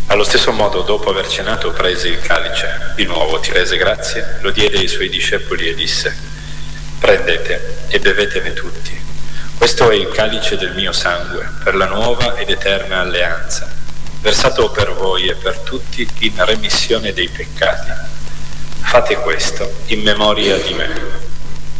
Allo stesso modo, dopo aver cenato, prese il calice, di nuovo ti rese grazie, lo diede ai suoi discepoli e disse: prendete e bevetene tutti. Questo è il calice del mio sangue, per la nuova ed eterna alleanza, versato per voi e per tutti in remissione dei peccati. Fate questo in memoria di me.